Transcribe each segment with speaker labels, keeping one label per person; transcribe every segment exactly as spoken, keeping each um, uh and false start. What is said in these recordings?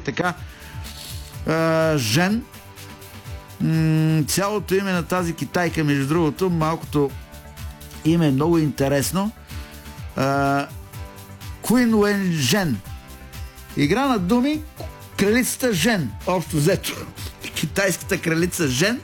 Speaker 1: така. А, Жен. М- цялото име на тази китайка, между другото, малкото име е много интересно. А, Куин Уен Жен. Игра на думи, кралицата Жен. Общо взето. Китайската кралица Жен.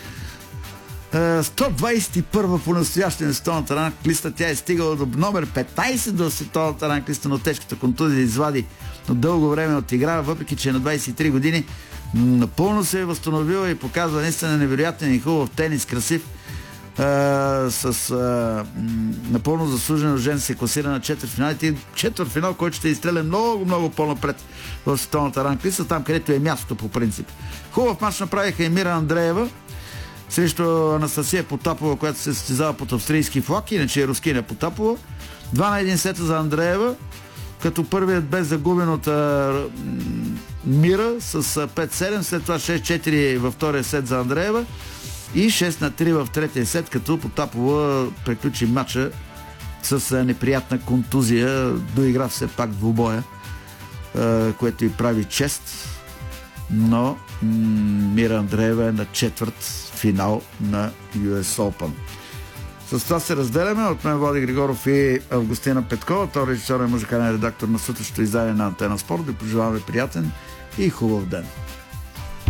Speaker 1: сто двадесет и първа по настоящен на световната ранглиста. Тя е стигала до номер петнадесет до световната ранглиста, но тежката контузия извади от дълго време от игра, въпреки че на двадесет и три години напълно се е възстановила и показва наистина невероятен и хубав тенис, красив. Uh, с uh, напълно заслужено Жен се класира на четвъртфиналите и четвъртфинал, който ще изстреля много, много по-напред в световната ранглиста, там където е мястото по принцип. Хубав мач направиха и Мира Андреева срещу Анастасия Потапова, която се състезава под австрийски флаг, иначе е Рускиня Потапова. Два на един сета за Андреева, като първият бе загубен от uh, Мира с пет седем, след това шест четири във втория сет за Андреева и шест на три в третия сет, като Потапова приключи матча с неприятна контузия. Доигра все пак двубоя, което и прави чест, но Мира Андреева е на четвърт финал на Ю Ес Open. С това се разделяме. От мен Влади Григоров и Августина Петкова. Той режисьор и музикален редактор на сутрешното издание на Антена Спорт. Ви пожелаваме приятен и хубав ден.